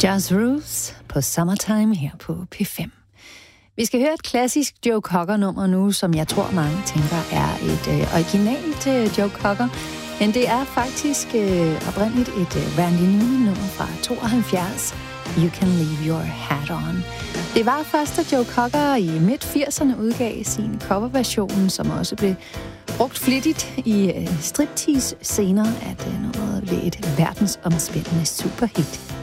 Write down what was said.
Jazz Rose på Summertime her på P5. Vi skal høre et klassisk Joe Cocker-nummer nu, som jeg tror mange tænker er et originalt Joe Cocker. Men det er faktisk oprindeligt et Randy Newman-nummer fra 72. You Can Leave Your Hat On. Det var først, at Joe Cocker i midt-80'erne udgav sin coverversion, som også blev brugt flittigt i striptease-scener, at nummeret blev et verdensomspændende superhit.